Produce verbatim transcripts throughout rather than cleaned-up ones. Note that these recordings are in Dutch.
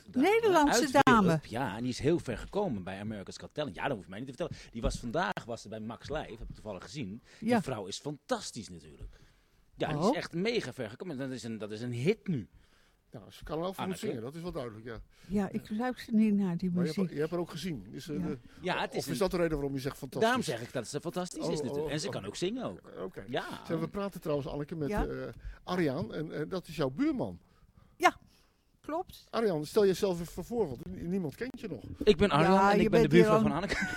dame. Nederlandse uit dame. Wilp. Ja, en die is heel ver gekomen bij America's Got Talent. Ja, dat hoef je mij niet te vertellen. Die was vandaag was ze bij Max Live, heb ik toevallig gezien. Ja. Die vrouw is fantastisch natuurlijk. Ja, die Oh. is echt mega ver gekomen. Dat is een, dat is een hit nu. Ja, ze kan wel goed Anneke. zingen, dat is wel duidelijk, ja. Ja, ik luister niet naar die Maar je hebt, muziek. je hebt haar ook gezien. Is, uh, Ja. de, Ja, het is of is een- dat de reden waarom je zegt fantastisch? Daarom zeg ik dat ze fantastisch is Oh, natuurlijk. oh, En ze oh. kan ook zingen ook. Oké. Okay. Ja. We praten trouwens, Anneke, met Ja? uh, Arjan. En uh, dat is jouw buurman. Klopt. Arjan, stel jezelf even voor, want niemand kent je nog. Ik ben Arjan Ja, en je ik ben de bent hier buurvrouw al- van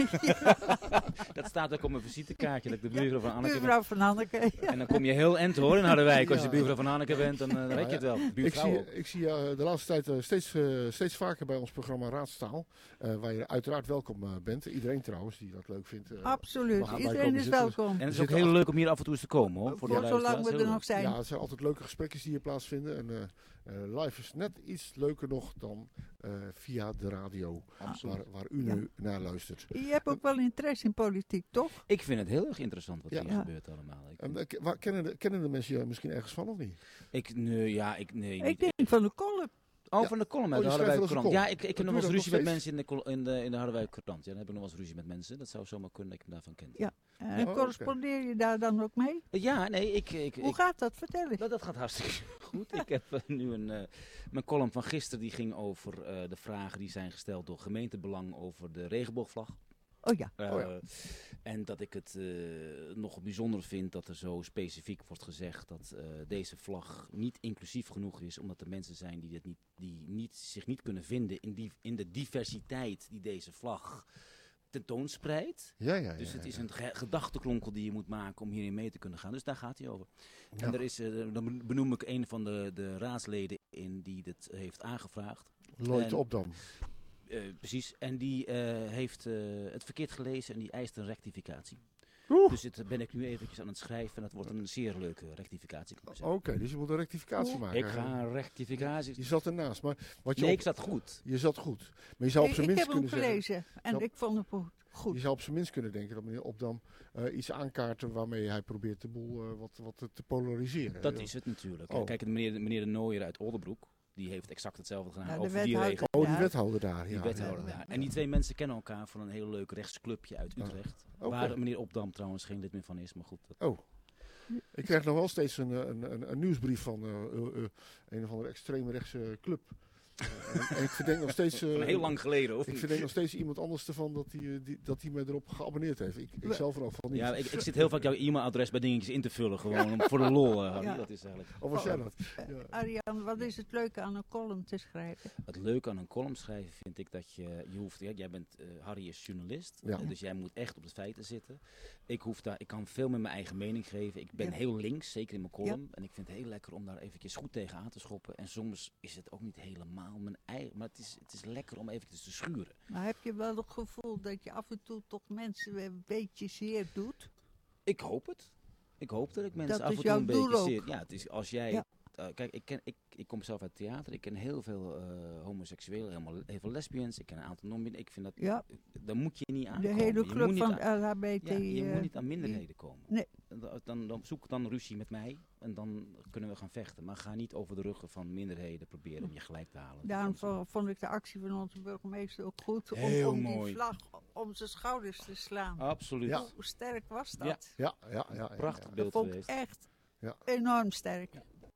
Anneke. Dat staat ook op mijn visitekaartje, dat ik de buurvrouw van Anneke ben. Buurvrouw van Anneke. Ja. En dan kom je heel end hoor in Harderwijk. Als je Ja. buurvrouw van Anneke bent, dan, uh, dan Ja, weet je het wel. Ik Buurvrouw zie, ook. ik zie uh, de laatste tijd uh, steeds, uh, steeds vaker bij ons programma Raadstaal. Uh, waar je uiteraard welkom uh, bent. Iedereen trouwens die dat leuk vindt. Uh, Absoluut. mag aan Iedereen komen is zitten. welkom. En het is zit ook er heel achter- leuk om hier af en toe eens te komen hoor. Voor de zolang luisteraars. we Heel er leuk. nog zijn. Ja, het zijn altijd leuke gesprekjes die hier plaatsvinden. En uh, uh, live is net iets leuker nog dan uh, via de radio. Absoluut. Waar, waar u Ja. nu naar luistert. Je hebt ook wel interesse in politiek, toch? Ik vind het heel erg interessant wat Ja. hier Ja. gebeurt allemaal. Ik, En, uh, ke- waar, kennen, de, kennen de mensen je misschien ergens van of niet? ik nee, ja, ik, nee, Ik niet. denk van de column. Oh, Ja. van de column Oh, uit je de schrijft Harderwijk wel eens een Krant. Ja, column. ik, ik heb Doe nog je wel eens dat ruzie nog met mensen in de, col- in, de, in de Harderwijk Krant. Ja, dan heb ik nog wel eens ruzie met mensen. Dat zou zomaar kunnen dat ik hem daarvan ken. Ja. En Oh, oké. correspondeer je daar dan ook mee? Ja, nee, ik... ik, Hoe ik gaat dat? Vertel eens. Nou, dat gaat hartstikke goed. Ik heb uh, nu een... Uh, mijn column van gisteren die ging over uh, de vragen die zijn gesteld door gemeentebelang over de regenboogvlag. Oh ja. Uh, Oh ja. En dat ik het uh, nog bijzonder vind dat er zo specifiek wordt gezegd dat uh, deze vlag niet inclusief genoeg is. Omdat er mensen zijn die, dit niet, die niet, zich niet kunnen vinden in, die, in de diversiteit die deze vlag tentoonspreidt. Ja, ja, ja. Dus het is ja. een ge- gedachteklonkel die je moet maken om hierin mee te kunnen gaan. Dus daar gaat hij over. Ja. En er is, uh, dan benoem ik een van de, de raadsleden in die dit heeft aangevraagd. Lloyd En- Opdam. Uh, precies. En die uh, heeft uh, het verkeerd gelezen en die eist een rectificatie. Oeh. Dus dit ben ik nu eventjes aan het schrijven en dat wordt een zeer leuke rectificatie. kan ik Oké, zeggen. okay, dus je moet een rectificatie Oeh. maken. Ik ga een rectificatie... Je zat ernaast, maar wat je Nee, op, ik zat goed. je zat goed. Maar je zou op Ik, zijn ik minst heb hem kunnen zeggen. gelezen en Ja. ik vond het goed. Je zou op zijn minst kunnen denken dat meneer Opdam uh, iets aankaarten waarmee hij probeert de boel uh, wat, wat te polariseren. Dat is het natuurlijk. Oh. Kijk, meneer, meneer De Nooijer uit Oldenbroek, die heeft exact hetzelfde gedaan Ja, de over die wethouder. regel. Oh, die Ja. wethouder daar. Die Ja, wethouder ja. daar. En die twee mensen kennen elkaar van een heel leuk rechtsclubje uit Ah, Utrecht. oké. Waar meneer Opdam trouwens geen lid meer van is, maar goed. Dat... Oh. Ik krijg nog wel steeds een, een, een, een nieuwsbrief van uh, uh, uh, een of andere extreemrechtse club. Uh, en, en ik verdenk nog steeds... Uh, Van heel lang geleden, of Ik niet? verdenk nog steeds iemand anders ervan dat hij uh, die, dat hij mij erop geabonneerd heeft. Ik, ik zelf er ook van niet. Ja, ik, ik zit heel vaak jouw e-mailadres bij dingetjes in te vullen, gewoon om, voor de lol. Uh, Harry. Ja. Dat is eigenlijk... Of was jij dat? Ja. Arjan, wat is het leuke aan een column te schrijven? Het leuke aan een column schrijven vind ik dat je, je hoeft, ja, jij bent, uh, Harry is journalist, Ja. uh, dus jij moet echt op de feiten zitten. Ik hoef daar, ik kan veel met mijn eigen mening geven. Ik ben Ja. heel links, zeker in mijn column. En ik vind het heel lekker om daar eventjes goed tegen aan te schoppen. En soms is het ook niet helemaal mijn eigen, maar het is, het is lekker om eventjes te schuren. Maar heb je wel het gevoel dat je af en toe toch mensen een beetje zeer doet? Ik hoop het. Ik hoop dat ik mensen Dat af is en toe jouw een doel beetje ook. zeer... Ja, het is als jij... Ja. Uh, kijk, ik, ken, ik, ik kom zelf uit theater. Ik ken heel veel uh, homoseksuelen, helemaal, heel veel lesbians. Ik ken een aantal non Ik vind dat... Ja, Daar moet je niet aan de komen. hele Je club moet niet van aan- L H B T. Ja, je eh, moet niet aan minderheden komen. nee. Dan, dan, dan zoek dan ruzie met mij en dan kunnen we gaan vechten. Maar ga niet over de ruggen van minderheden proberen om je gelijk te halen. Daarom Dat kan vo- vond ik de actie van onze burgemeester ook goed. Om, Heel om mooi. die vlag om zijn schouders te slaan. zo. Absoluut. Ja. Hoe sterk was Ja. dat? Ja, ja, ja. ja, Prachtig ja. beeld Dat vond ik geweest. echt Ja. enorm sterk.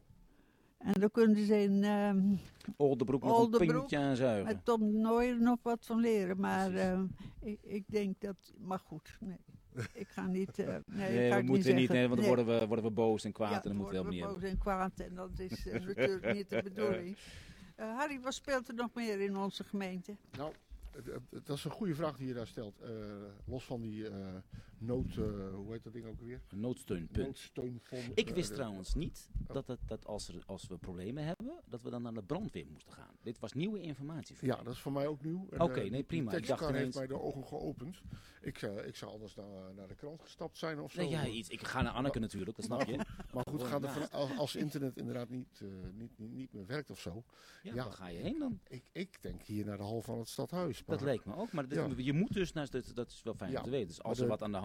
En dan kunnen ze in ehm Oldebroek nog een Oldebroek puntje aan zuigen. met Tom Nooijer nog wat van leren. Maar Precies. ehm, ik, ik denk dat... Maar goed, nee. Ik ga niet... eh, nee, Nee, ik ga we het moeten niet, zeggen. nee, want dan Nee. worden we, worden we boos en kwaad Ja, en dan moeten we worden helemaal niet boos hebben. en kwaad en dat is eh, natuurlijk niet de bedoeling. Uh, Harry, wat speelt er nog meer in onze gemeente? Nou, het- het- dat is een goede vraag die je daar stelt. Uh, los van die uh, nood... Uh, hoe heet dat ding ook weer? Een noodsteunpunt. Noodsteunfonds. Ik uh, wist de- trouwens niet Oh. dat, het, dat als, er, als we problemen hebben, dat we dan naar de brandweer moesten gaan. Dit was nieuwe informatie voor Ja, mij. dat is voor mij ook nieuw. En, Oké, eh, nee, prima. Die Ik dacht tekstkar heeft ineens- mij de ogen geopend. Ik, uh, ik zou anders naar, naar de krant gestapt zijn of zo. Nee, ja, iets. Ik ga naar Anneke natuurlijk, dat snap je. Maar goed, Gewoon gaat er naast. van, als, als internet inderdaad niet, uh, niet, niet, niet meer werkt of zo. Ja, Ja. waar ga je heen dan? Ik, ik denk hier naar de hal van het stadhuis. Dat Maar- leek me ook, maar dit- Ja. je moet dus naar, dat, dat is wel fijn Ja, om te weten. Dus als maar er de- wat aan de hand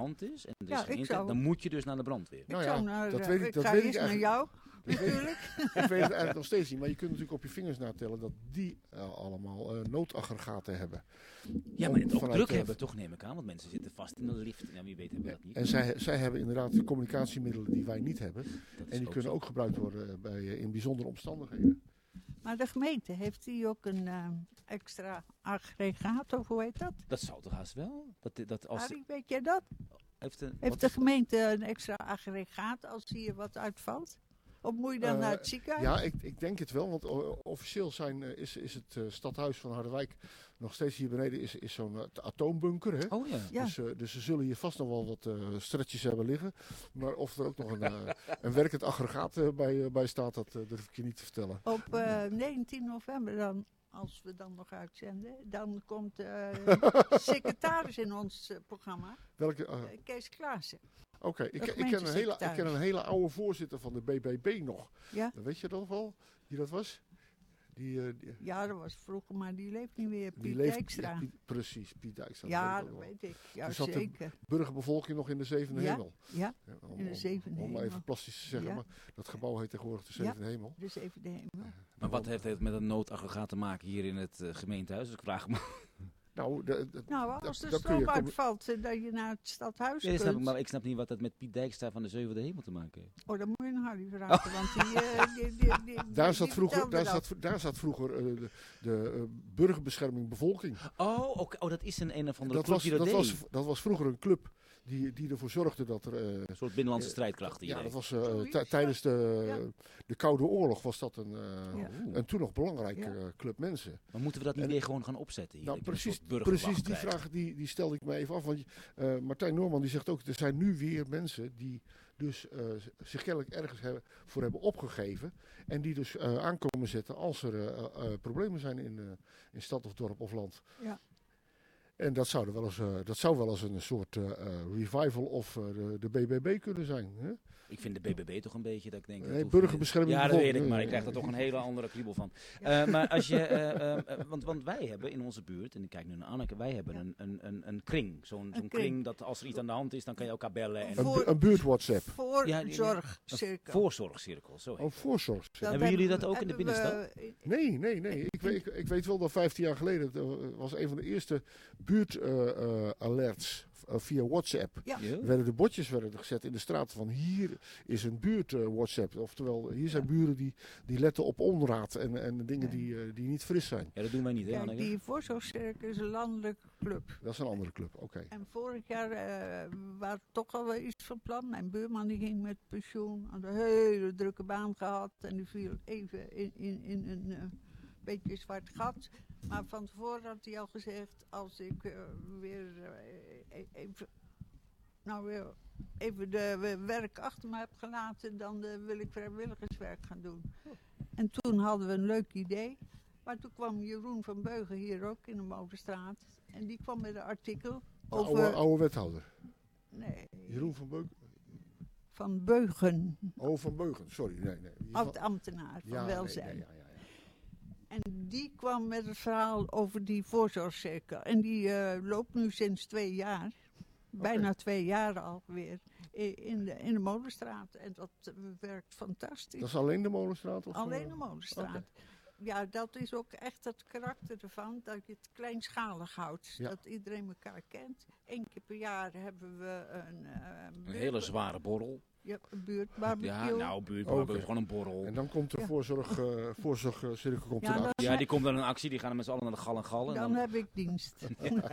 hand is en er Ja, is ik geen internet, zou- dan moet je dus naar de brandweer. Nou ik ja, zou naar, dat eh, weet ik- ik dat ga weet ik eerst naar eigenlijk- jou, natuurlijk. Ik weet het eigenlijk nog steeds niet, maar je kunt natuurlijk op je vingers natellen dat die uh, allemaal uh, noodaggregaten hebben. Ja, maar het ook Vanuit, druk uh, hebben toch, neem ik aan, want mensen zitten vast in de lift. Ja, wie weet hebben we dat niet. En zij, zij hebben inderdaad communicatiemiddelen die wij niet hebben. Dat is En die kunnen zo. ook gebruikt worden bij, uh, in bijzondere omstandigheden. Maar de gemeente, heeft die ook een uh, extra aggregaat, of hoe heet dat? Dat zou toch haast wel? Dat, dat als, Harry, weet jij dat? heeft een, Heeft wat- de gemeente een extra aggregaat als hier wat uitvalt? Of moet je dan Uh, naar het ziekenhuis? Ja, ik, ik denk het wel, want o- officieel zijn, uh, is, is het uh, stadhuis van Harderwijk nog steeds hier beneden is, is zo'n uh, atoombunker. Hè? Oh ja. Ja. Dus, uh, dus ze zullen hier vast nog wel wat uh, stretches hebben liggen. Maar of er ook nog een, uh, een werkend aggregaat uh, bij, uh, bij staat, dat uh, durf ik je niet te vertellen. Op uh, negentien november dan, als we dan nog uitzenden, dan komt de uh, secretaris in ons uh, programma, Welke? Uh, uh, Kees Klaassen. Oké, okay, ik, de ik, ken een hele, ik gemeentesecretaris. ken een hele oude voorzitter van de B B B nog. Ja? Weet je dat wel? Wie dat was? Die, uh, die, Ja, dat was vroeger, maar die leeft niet meer. die Piet leeft- Dijkstra. ja, Piet- precies, Piet Dijkstra. Ja, weet ik dat ook wel. weet ik. Ja, Toen zat de zeker. burgerbevolking nog in de zevende Ja. hemel. Ja, Ja, om, in de om- zevende om, hemel. even plastisch te zeggen, Ja. maar dat gebouw heet tegenwoordig de Ja. zevende hemel. dus even de hemel. Maar wat heeft het met een noodaggregaat te maken hier in het uh, gemeentehuis? Dus ik vraag me. Nou, de, de, Nou, dat- als de dat kun je stroom com- uitvalt, eh, dat je naar het stadhuis Ja, dat snap ik, kunt. maar ik snap niet wat dat met Piet Dijkstra van de Zevende Hemel te maken heeft. Oh, dan moet je naar Harry vragen, want die, eh, die, die, die, daar, die zat vroeger, vertelde daar, dat. zat, daar zat vroeger uh, de, de uh, burgerbescherming bevolking. Oh, okay. Oh, dat is een een of andere Dat club was, die dat, dat, deed. was, dat was vroeger een club die, die ervoor zorgde dat er... uh, Een soort binnenlandse eh, strijdkrachten. ja, idee. dat was uh, Zoiets, t- ja. tijdens de, Ja. de Koude Oorlog was dat een, uh, Ja. Oeh. een toen nog belangrijke Ja. uh, club mensen. Maar moeten we dat niet En- weer gewoon gaan opzetten hier? Nou, Dat je een precies, soort burgerwacht precies die krijgt? vraag die, die stelde ik me even af. Want uh, Martijn Noorman die zegt ook, er zijn nu weer mensen die dus uh, zich kennelijk ergens hebben, voor hebben opgegeven. En die dus uh, aankomen zetten als er uh, uh, problemen zijn in, uh, in stad of dorp of land. Ja. En dat zou, er wel eens, uh, dat zou wel eens een soort uh, uh, revival of uh, de, de B B B kunnen zijn. Hè? Ik vind de B B B toch een beetje dat ik denk... dat Nee, hoeft niet. burgerbescherming Ja, dat weet bevolking. ik, maar ik Nee, krijg er nee. toch een hele andere kriebel van. Uh, maar als je... Uh, uh, want, want wij hebben in onze buurt, en ik kijk nu naar Anneke, wij hebben Ja. een, een, een, een kring. Zo'n zo'n kring. kring dat als er iets aan de hand is, dan kan je elkaar bellen. En Een, Voor- bu- een buurt-WhatsApp. Voor Ja, die- die- zorgcirkel. voorzorgcirkel, zo heet Oh, voorzorg. Dat Hebben jullie hebben- dat ook in de hebben binnenstad? we- Nee, nee, nee. Ik weet, ik, ik weet wel dat vijftien jaar geleden, het uh, was een van de eerste buurt-alerts uh, uh, via WhatsApp. Ja. Ja. Werden de bordjes werden gezet in de straat van hier is een buurt-WhatsApp. Oftewel, hier zijn Ja. buren die, die letten op onraad en, en dingen Nee. die, uh, die niet fris zijn. Ja, dat doen wij niet, hè, Kijk, Anneke? die voorzorgcirkel is een landelijke club. Dat is een andere club, oké. En vorig jaar uh, waren we toch al wel iets van plan. Mijn buurman die ging met pensioen, had een hele drukke baan gehad. En die viel even in, in, in een uh, beetje zwart gat. Maar van tevoren had hij al gezegd, als ik uh, weer uh, even, nou weer even de werk achter me heb gelaten, dan uh, wil ik vrijwilligerswerk gaan doen. En toen hadden we een leuk idee. Maar toen kwam Jeroen van Beugen hier ook in de Motorstraat. En die kwam met een artikel De over... oude, oude wethouder. Nee, Jeroen van Beuken. van Beugen. Oh, van Beugen, sorry. Nee, nee. Die van- Oud-ambtenaar van ja, welzijn. nee, nee, ja, ja, ja. En die kwam met het verhaal over die voorzorgscirkel. En die uh, loopt nu sinds twee jaar. Bijna twee jaar alweer. i- In de, in de Molenstraat. En dat uh, werkt fantastisch. Dat is alleen de Molenstraat? Of, Alleen uh, de Molenstraat. Oké. Ja, dat is ook echt het karakter ervan. Dat je het kleinschalig houdt. Ja. Dat iedereen elkaar kent. Eén keer per jaar hebben we een... uh, Een buurt- hele zware borrel. Ja, een buurtbarbecue. Ja, nou, buurt, Oké. maar gewoon een borrel. En dan komt de Ja. voorzorg, uh, voorzorgcirkel komt Ja, eraan. dan- Ja, die komt dan in actie, die gaan met z'n allen naar de gal en gal. En Dan dan, heb ik dienst.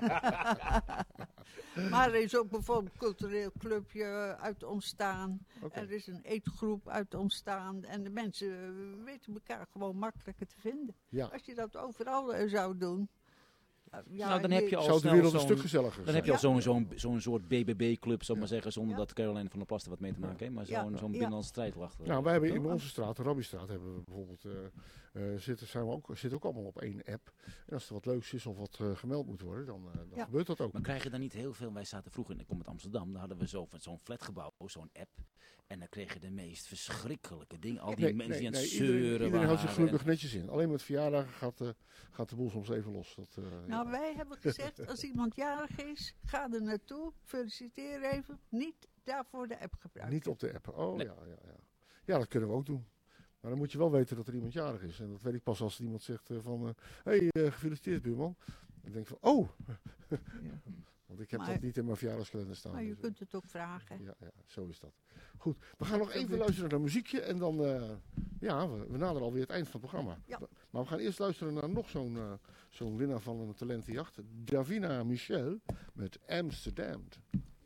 Maar er is ook bijvoorbeeld een cultureel clubje uit ontstaan. Oké. Er is een eetgroep uit ontstaan. En de mensen weten elkaar gewoon makkelijker te vinden. Ja. Als je dat overal uh, zou doen. uh, ja, Nou, dan heb je al Zou de snel wereld een zo'n- stuk gezelliger Dan zijn. heb je al Ja. zo'n zo'n zo'n soort B B B-club, zou ik maar Ja. zeggen, zonder Ja. dat Caroline van der Plaster wat mee te maken heeft. Maar Ja. zo'n zo'n Ja. binnenlandse strijdwacht. Nou, wij hebben in onze straat, de Rabbistraat, hebben we bijvoorbeeld uh, uh, zitten, zijn we ook, zitten ook allemaal op één app. En als er wat leuks is of wat uh, gemeld moet worden, dan, uh, dan Ja. gebeurt dat ook. Maar krijg je dan niet heel veel, wij zaten vroeger in, ik kom uit Amsterdam, daar hadden we zo, zo'n flatgebouw, zo'n app. En dan kreeg je de meest verschrikkelijke dingen. Al die Nee, mensen nee, die aan het nee, iedereen, zeuren iedereen houdt zich waren gelukkig netjes in. Alleen met verjaardagen gaat, uh, gaat de boel soms even los. Dat, uh, Nou, ja. wij hebben gezegd, als iemand jarig is, ga er naartoe, feliciteer even. Niet daarvoor de app gebruiken. Niet op de app. Oh Nee. ja, ja, ja. Ja, dat kunnen we ook doen. Maar dan moet je wel weten dat er iemand jarig is. En dat weet ik pas als iemand zegt uh, van... Hé, uh, hey, uh, gefeliciteerd buurman. Dan denk ik van, oh! Ja. Want ik heb Maar- dat niet in mijn verjaardagskalender staan. Maar je dus, uh, kunt het ook vragen. ja, ja, zo is dat. Goed, we gaan nog even luisteren naar muziekje. En dan, uh, ja, we, we naderen alweer het eind van het programma. Ja. Maar we gaan eerst luisteren naar nog zo'n uh, zo'n winnaar van een talentenjacht. Davina Michel met Amsterdam.